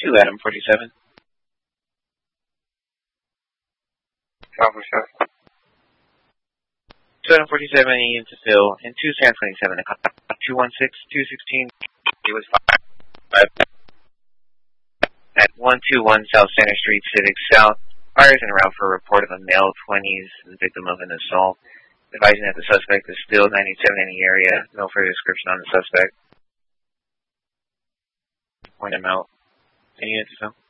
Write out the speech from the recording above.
2 Adam 47. Alpha 7. 2 Adam 47, Ian to Phil, and 2 San 27, 216, 216, it was 5 at 121 South Center Street, Civic South. Fires en route for a report of a male 20s, the victim of an assault. Advising that the suspect is still 97 in the area. No further description on the suspect. Point him out. Any answers, Phil?